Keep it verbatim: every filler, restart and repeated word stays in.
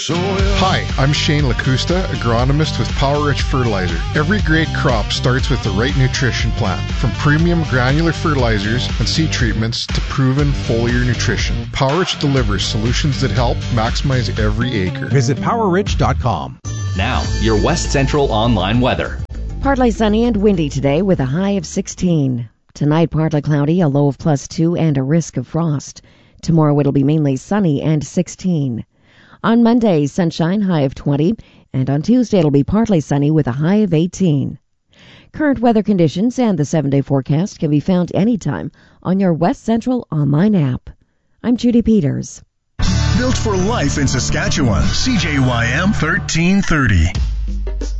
Hi, I'm Shane LaCusta, agronomist with Power Rich Fertilizer. Every great crop starts with the right nutrition plan. From premium granular fertilizers and seed treatments to proven foliar nutrition, Power Rich delivers solutions that help maximize every acre. Visit power rich dot com. Now, your West Central online weather. Partly sunny and windy today with a high of sixteen. Tonight, partly cloudy, a low of plus two, and a risk of frost. Tomorrow, it'll be mainly sunny and sixteen. On Monday, sunshine, high of twenty, and on Tuesday it'll be partly sunny with a high of eighteen. Current weather conditions and the seven-day forecast can be found anytime on your West Central online app. I'm Judy Peters. Built for life in Saskatchewan, C J Y M thirteen thirty.